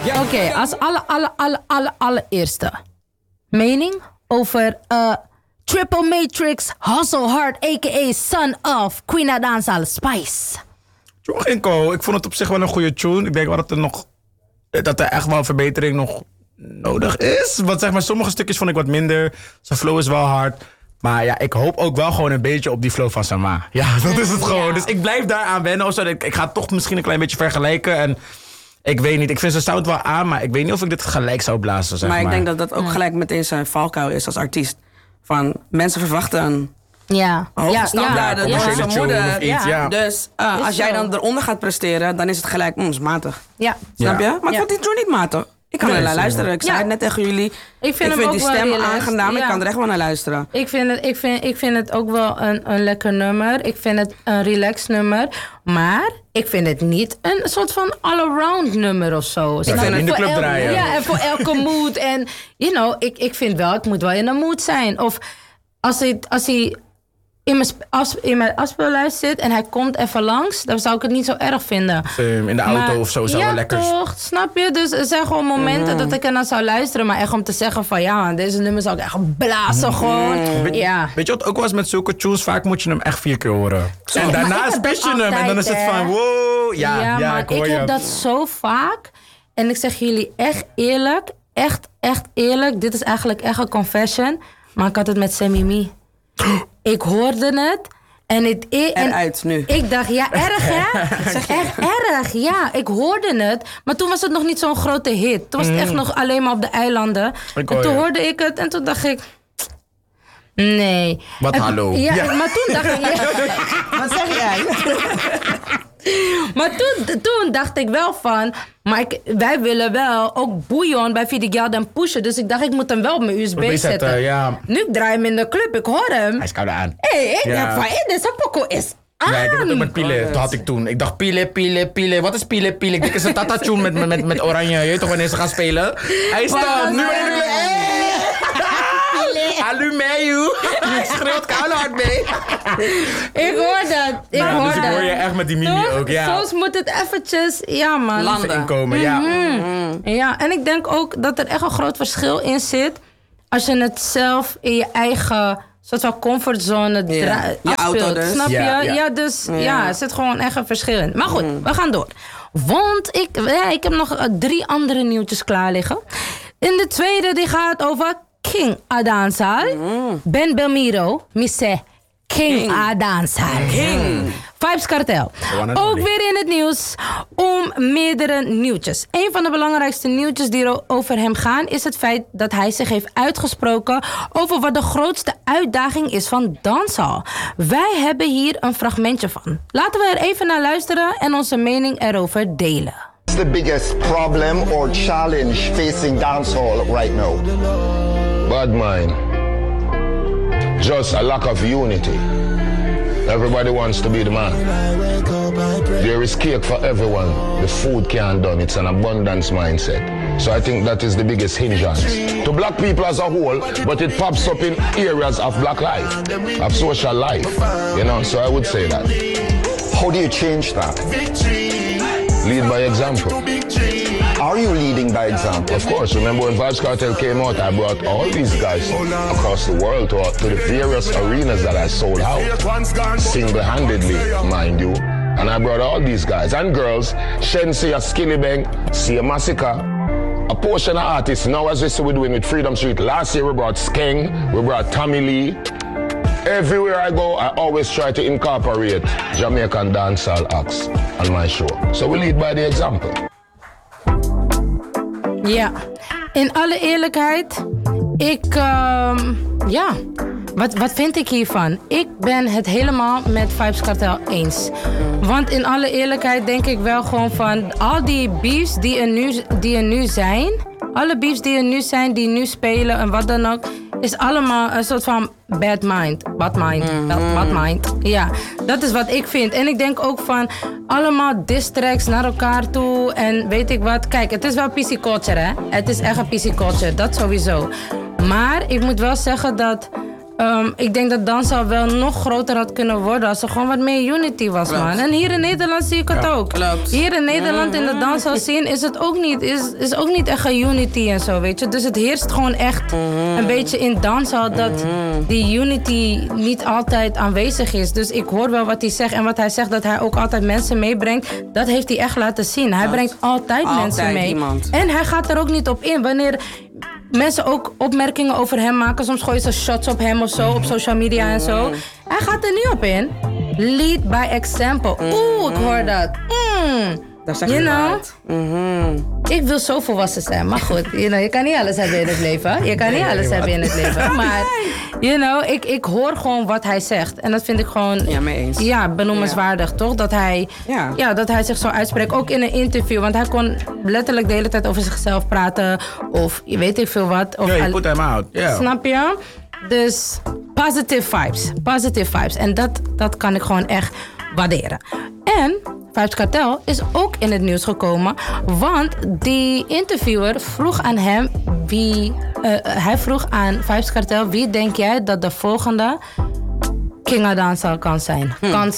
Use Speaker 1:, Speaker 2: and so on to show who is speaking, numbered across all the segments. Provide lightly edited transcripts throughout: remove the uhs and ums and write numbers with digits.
Speaker 1: Oké, als allereerste mening over Triple Matrix Hustle Hard, a.k.a. Son of Queen Adanza Spice.
Speaker 2: Inco, ik vond het op zich wel een goede tune. Ik denk wel dat er echt wel verbetering nog nodig is. Want zeg maar, sommige stukjes vond ik wat minder. Zijn flow is wel hard. Maar ja, ik hoop ook wel gewoon een beetje op die flow van Sama. Ja, dat is het gewoon. Ja. Dus ik blijf daaraan wennen. Ofzo. Ik ga het toch misschien een klein beetje vergelijken. En ik weet niet, ik vind zijn sound wel aan. Maar ik weet niet of ik dit gelijk zou blazen, zeg maar.
Speaker 3: Ik denk dat dat ook gelijk meteen zijn valkuil is als artiest. Van, mensen verwachten een hoge standaarden door zijn moeder.
Speaker 1: Ja.
Speaker 3: Dus als jij dan eronder gaat presteren, dan is het gelijk, is matig.
Speaker 1: Ja.
Speaker 3: Snap je? Maar ik vond die tune niet matig. Ik kan er naar luisteren. Ik zei het net tegen jullie. Ik vind die stem aangenaam. Ik kan er echt wel naar luisteren.
Speaker 1: Ik vind het ook wel een lekker nummer. Ik vind het een relaxed nummer. Maar ik vind het niet een soort van all-around nummer of zo.
Speaker 2: Ik vind het in de club draaien.
Speaker 1: Ja, en voor elke mood. En, ik vind wel, ik moet wel in een mood zijn. Of als hij in mijn afspeellijst zit en hij komt even langs, dan zou ik het niet zo erg vinden.
Speaker 2: In de auto of zo zou wel lekker.
Speaker 1: Ja, toch, snap je? Dus er zijn gewoon momenten dat ik er naar zou luisteren, maar echt om te zeggen van ja, deze nummer zou ik echt blazen gewoon.
Speaker 2: Weet je wat ook was met zulke tunes? Vaak moet je hem echt 4 keer horen. Zo, en daarna spit je hem en dan is het van wow, ik hoor je.
Speaker 1: Ik heb dat zo vaak en ik zeg jullie echt eerlijk, echt eerlijk, dit is eigenlijk echt een confession, maar ik had het met Semi-Me. Ik hoorde het en
Speaker 3: eruit nu.
Speaker 1: Ik dacht, ja, erg hè? Echt erg, ja. Ik hoorde het, maar toen was het nog niet zo'n grote hit. Toen was het echt nog alleen maar op de eilanden. En toen hoorde ik het en toen dacht ik, nee.
Speaker 2: Hallo?
Speaker 1: Ja, maar toen dacht ik,
Speaker 3: wat zeg jij?
Speaker 1: Maar toen dacht ik wel van, maar wij willen wel ook bouillon bij Vidigalden pushen. Dus ik dacht, ik moet hem wel op mijn USB zetten.
Speaker 2: Ja.
Speaker 1: Nu ik draai hem in de club, ik hoor hem.
Speaker 2: Hij is koude aan.
Speaker 1: Ik dacht van, deze poko is aan.
Speaker 2: Ja, ik heb het ook met Pile. Dat had ik toen. Ik dacht, Pile. Wat is Pile? Ik denk, het is een tata-tune met oranje. Je weet toch wanneer ze gaan spelen? Hij is dan. Nu in de club. Alumeju. Je schreeuwt koude hard mee.
Speaker 1: Ik hoor dat.
Speaker 2: Dus ik hoor je echt met die mimi ook, ja.
Speaker 1: Soms moet het eventjes, ja man.
Speaker 2: Landen. Inkomen, ja.
Speaker 1: Ja, en ik denk ook dat er echt een groot verschil in zit. Als je het zelf in je eigen soort van comfortzone afspeelt.
Speaker 3: Dus.
Speaker 1: Snap je? Ja, dus er zit gewoon echt een verschil in. Maar goed, we gaan door. Want ik heb nog 3 andere nieuwtjes klaar liggen. In de tweede, die gaat over King Adanza. Ben Belmiro, Misse. King Adanza. Vybz Kartel. Ook weer in het nieuws om meerdere nieuwtjes. Een van de belangrijkste nieuwtjes die over hem gaan is het feit dat hij zich heeft uitgesproken over wat de grootste uitdaging is van dancehall. Wij hebben hier een fragmentje van. Laten we er even naar luisteren en onze mening erover delen.
Speaker 4: What's the biggest problem or challenge facing dancehall right now?
Speaker 5: Bad mind. Just a lack of unity. Everybody wants to be the man. There is cake for everyone. The food can't done. It's an abundance mindset. So I think that is the biggest hindrance to black people as a whole, but it pops up in areas of black life, of social life. So I would say that.
Speaker 4: How do you change that?
Speaker 5: Lead by example.
Speaker 4: Are you leading by example?
Speaker 5: Of course. Remember when Vybz Kartel came out, I brought all these guys across the world to the various arenas that I sold out. Single-handedly, mind you. And I brought all these guys and girls. Shensia, Skillibeng, Sia Massacre. A portion of artists, now as we see we're doing with Freedom Street. Last year we brought Skeng, we brought Tommy Lee. Everywhere I go, I always try to incorporate Jamaican dancehall acts on my show. So we lead by the example.
Speaker 1: Ja, in alle eerlijkheid, wat vind ik hiervan? Ik ben het helemaal met Vybz Kartel eens. Want in alle eerlijkheid denk ik wel gewoon van al die beefs die er nu zijn, alle beefs die er nu zijn, die nu spelen en wat dan ook, is allemaal een soort van bad mind. Bad mind. Ja, dat is wat ik vind. En ik denk ook van allemaal diss tracks naar elkaar toe en weet ik wat. Kijk, het is wel PC culture, hè. Het is echt een PC culture, dat sowieso. Maar ik moet wel zeggen dat Ik denk dat Dansal wel nog groter had kunnen worden als er gewoon wat meer unity was, man. En hier in Nederland zie ik het ook.
Speaker 3: Klopt.
Speaker 1: Hier in Nederland in de dansal scene is het ook niet, is ook niet echt een unity en zo, weet je. Dus het heerst gewoon echt een beetje in dansal dat die unity niet altijd aanwezig is. Dus ik hoor wel wat hij zegt en wat hij zegt dat hij ook altijd mensen meebrengt. Dat heeft hij echt laten zien. Hij brengt altijd mensen mee.
Speaker 3: Iemand.
Speaker 1: En hij gaat er ook niet op in. Wanneer mensen ook opmerkingen over hem maken. Soms gooien ze shots op hem of zo, op social media en zo. Hij gaat er niet op in. Lead by example. Oeh, ik hoor dat.
Speaker 3: Dat zeg je know?
Speaker 1: Ik wil zo volwassen zijn, maar goed. Je kan niet alles hebben in het leven. Je kan niet alles hebben in het leven. Maar, ik hoor gewoon wat hij zegt. En dat vind ik gewoon...
Speaker 3: Ja, mee eens.
Speaker 1: Ja, benoemenswaardig, toch? Dat hij, dat hij zich zo uitspreekt. Ook in een interview. Want hij kon letterlijk de hele tijd over zichzelf praten. Of je weet ik veel wat. Of
Speaker 2: je put hem out. Yeah.
Speaker 1: Snap je? Dus positive vibes. Positive vibes. En dat kan ik gewoon echt waarderen. En Vybz Kartel is ook in het nieuws gekomen. Want die interviewer vroeg aan hem hij vroeg aan Vybz Kartel: wie denk jij dat de volgende King Dansal kan zijn?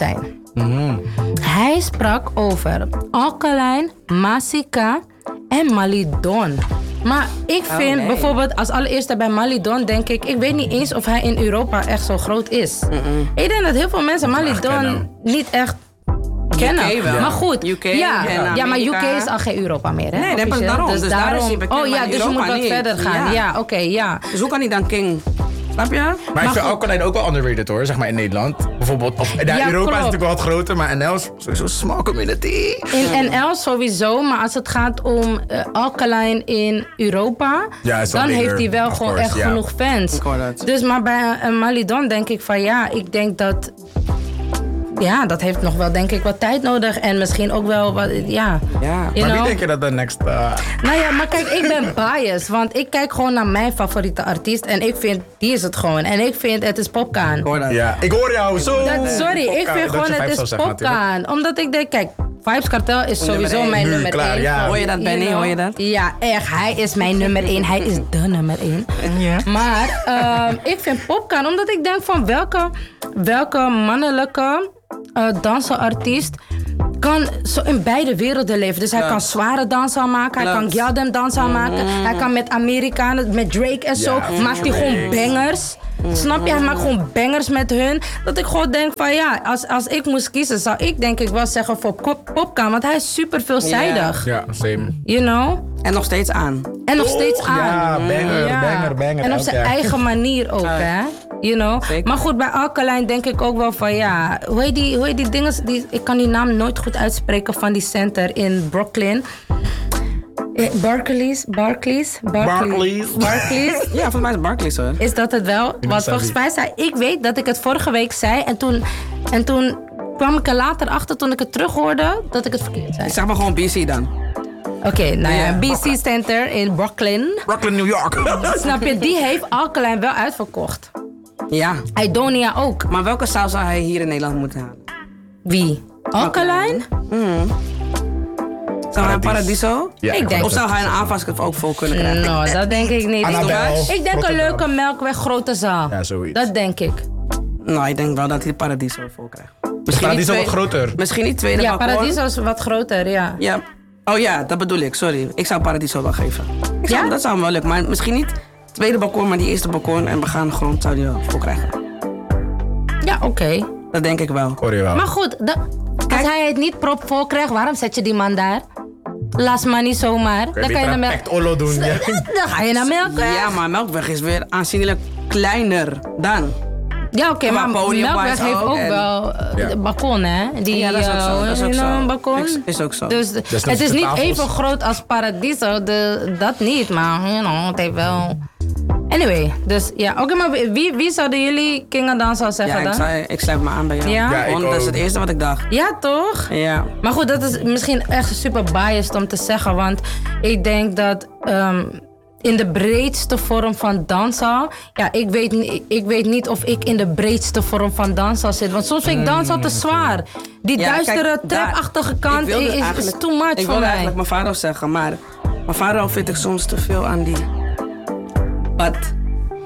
Speaker 1: Hij sprak over Alkaline, Masika en Malidon. Maar ik vind bijvoorbeeld als allereerste bij Malidon denk ik weet niet eens of hij in Europa echt zo groot is. Ik denk dat heel veel mensen Malidon niet echt kennen.
Speaker 3: UK wel.
Speaker 1: Maar goed,
Speaker 3: UK
Speaker 1: maar UK is al geen Europa meer, hè?
Speaker 3: Nee, dat is daarom.
Speaker 1: Dus
Speaker 3: daar is hij bekend, maar
Speaker 1: dus je moet wat verder gaan. Ja, oké.
Speaker 3: Dus hoe kan hij dan King? Snap je?
Speaker 2: Maar ik vind Alkaline ook wel underrated hoor, zeg maar in Nederland. Bijvoorbeeld, Europa is natuurlijk wel wat groter, maar NL is sowieso small community.
Speaker 1: In NL sowieso, maar als het gaat om Alkaline in Europa, dan heeft hij wel gewoon echt genoeg fans. Dus maar bij Malidon denk ik van ik denk dat... Ja, dat heeft nog wel denk ik wat tijd nodig. En misschien ook wel wat,
Speaker 2: Maar wie denk je dat de next...
Speaker 1: Nou ja, maar kijk, ik ben biased. Want ik kijk gewoon naar mijn favoriete artiest. En ik vind, die is het gewoon. En ik vind, het is Popcaan.
Speaker 2: Ja, ik hoor jou zo.
Speaker 1: Sorry, ik vind gewoon, het is Popcaan. Omdat ik denk, kijk, Vybz Kartel is sowieso mijn nummer 1.
Speaker 3: Ja. Hoor je dat, Benny? Hoor je dat?
Speaker 1: Ja, echt. Hij is mijn nummer 1. Hij is de nummer 1.
Speaker 2: Ja.
Speaker 1: Maar ik vind Popcaan, omdat ik denk van welke mannelijke... danselartiest kan zo in beide werelden leven. Dus hij kan zware danszaal maken, hij kan Gyaldem danszaal maken, hij kan met Amerikanen, met Drake en zo, maakt hij gewoon bangers. Snap je? Hij maakt gewoon bangers met hun. Dat ik gewoon denk van als ik moest kiezen, zou ik denk ik wel zeggen voor Popcaan, want hij is super veelzijdig.
Speaker 2: Ja, same.
Speaker 1: You know?
Speaker 3: En nog steeds aan.
Speaker 2: Ja, banger.
Speaker 1: En op zijn eigen manier ook, hè? You know?
Speaker 3: Zeker.
Speaker 1: Maar goed, bij Alkaline denk ik ook wel van hoe heet die dingen? Ik kan die naam nooit goed uitspreken van die center in Brooklyn. Barclays.
Speaker 3: Ja, volgens mij is Barclays hoor.
Speaker 1: Is dat het wel? Want volgens mij ik weet dat ik het vorige week zei en toen kwam ik er later achter toen ik het terughoorde dat ik het verkeerd zei.
Speaker 3: Ik zeg maar gewoon BC dan.
Speaker 1: Oké, BC Center in Brooklyn.
Speaker 2: Brooklyn, New York.
Speaker 1: Snap je? Die heeft Alkaline wel uitverkocht.
Speaker 3: Ja.
Speaker 1: Idonia ook.
Speaker 3: Maar welke zaal zou hij hier in Nederland moeten halen?
Speaker 1: Wie? Alkaline?
Speaker 3: Zou hij een Paradiso?
Speaker 2: Ja,
Speaker 1: ik denk
Speaker 3: of zou hij een aanvast ook vol kunnen krijgen?
Speaker 1: Nou, dat denk ik niet. Ik denk een leuke Melkweg grote zaal.
Speaker 2: Ja, zoiets.
Speaker 1: Dat denk ik.
Speaker 3: Nou, ik denk wel dat hij Paradiso vol krijgt.
Speaker 2: Paradiso wat groter.
Speaker 3: Misschien niet tweede balkon.
Speaker 1: Paradiso is wat groter, ja.
Speaker 3: Oh ja, dat bedoel ik, sorry. Ik zou Paradiso wel geven. Dat zou hem wel lukken, maar misschien niet tweede balkon, maar die eerste balkon en begaande grond zou hij wel vol krijgen.
Speaker 1: Ja, oké.
Speaker 3: Dat denk ik wel.
Speaker 1: Maar goed, als hij het niet propvol krijgt, waarom zet je die man daar? Laat maar niet zomaar. Dan kan je naar Melkweg.
Speaker 2: Doen. Ja.
Speaker 1: Dan ga je naar Melkweg.
Speaker 3: Ja, maar Melkweg is weer aanzienlijk kleiner dan.
Speaker 1: Ja, oké, maar Melkweg heeft ook wel een balkon, hè?
Speaker 3: Dat is ook zo. Dat is ook zo.
Speaker 1: Een balkon.
Speaker 3: Is ook zo.
Speaker 1: Dus het is niet even groot als Paradiso, dat niet, maar het heeft wel... Anyway, dus oké, maar wie zouden jullie King Dansal zeggen dan?
Speaker 3: Ik sluit me aan bij jou.
Speaker 1: Ja?
Speaker 3: Want dat is het eerste wat ik dacht.
Speaker 1: Ja, toch?
Speaker 3: Ja.
Speaker 1: Maar goed, dat is misschien echt super biased om te zeggen, want ik denk dat... in de breedste vorm van danszaal... Ja, ik weet niet of ik in de breedste vorm van danszaal zit. Want soms vind ik danszaal te zwaar. Die duistere, trapachtige kant is too much voor mij.
Speaker 3: Ik wilde eigenlijk mijn vader zeggen, maar... Mijn vader vind ik soms te veel aan die...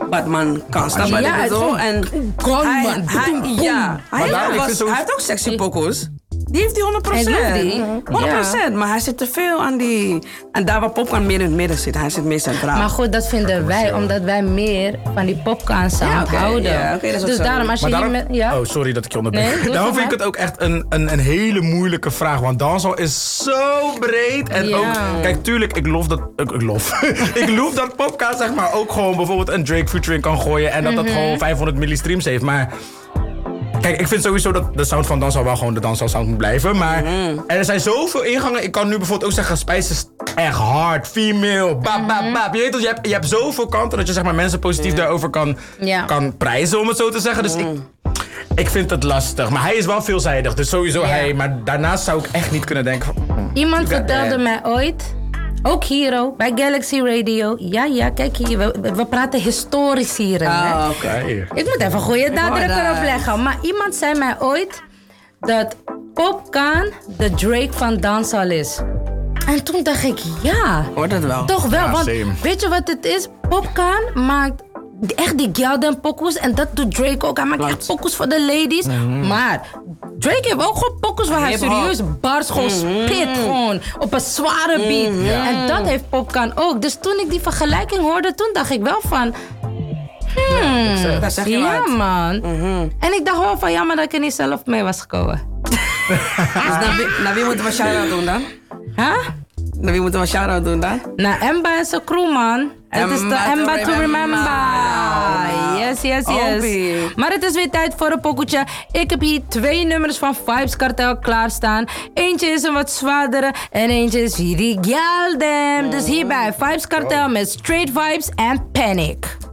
Speaker 3: wat man kan. Snap je wat ik bedoel? En
Speaker 1: Gunman.
Speaker 3: hij heeft ook sexy pokoes. Die heeft die 100%. 100%. Maar hij zit te veel aan die... En daar waar Popcorn meer in het midden zit. Hij zit meer centraal.
Speaker 1: Maar goed, dat vinden wij. Omdat wij meer van die Popcorn sound houden.
Speaker 3: Ja, okay, dat is
Speaker 1: dus daarom als je
Speaker 2: Oh, sorry dat ik je onderbreek.
Speaker 1: Nee,
Speaker 2: daarom vind ik het ook echt een hele moeilijke vraag. Want dancehall is zo breed. En ook... Kijk, tuurlijk, ik lof dat Popcorn zeg maar ook gewoon bijvoorbeeld een Drake featuring kan gooien. En dat gewoon 500 millistreams heeft. Maar... Kijk, ik vind sowieso dat de sound van dancehall wel gewoon de dancehall sound moet blijven. Maar er zijn zoveel ingangen. Ik kan nu bijvoorbeeld ook zeggen, Spice is echt hard, female, bap, bap, bap. Je weet dat je hebt zoveel kanten dat je zeg maar mensen positief daarover kan prijzen, om het zo te zeggen. Dus ik vind het lastig. Maar hij is wel veelzijdig, dus sowieso hij. Maar daarnaast zou ik echt niet kunnen denken van...
Speaker 1: Iemand vertelde mij ooit... Ook hier, bij Galaxy Radio. Ja, kijk hier. We praten historisch hier.
Speaker 3: Okay.
Speaker 1: Ik moet even een goede nadruk erop leggen. Maar iemand zei mij ooit dat Popcorn de Drake van dancehall is. En toen dacht ik, ja.
Speaker 3: Hoort dat wel?
Speaker 1: Toch wel,
Speaker 2: Ja,
Speaker 1: want
Speaker 2: same.
Speaker 1: weet je wat het is? Popcorn maakt echt die gelden pokoes. En dat doet Drake ook. Hij maakt echt pokoes voor de ladies. Maar Drake heeft ook gewoon pokoes waar hij serieus bars gewoon spit. Gewoon op een zware beat. En dat heeft Popcorn ook. Dus toen ik die vergelijking hoorde, toen dacht ik wel van...
Speaker 3: Dat zeg je
Speaker 1: ja,
Speaker 3: wat.
Speaker 1: man. En ik dacht wel van jammer dat ik er niet zelf mee was gekomen.
Speaker 3: Dus naar wie moeten we shout-out doen dan?
Speaker 1: Huh?
Speaker 3: Naar wie moeten we shout-out doen dan?
Speaker 1: Nou, Emba is een crew, man. Het is de Emba to remember. Yes.
Speaker 3: Hobie.
Speaker 1: Maar het is weer tijd voor een pokoetje. Ik heb hier 2 nummers van Vybz Kartel klaarstaan. Eentje is een wat zwaardere en eentje is Viri Gyaldem. Dus hierbij Vybz Kartel met Straight Vibes en Panic.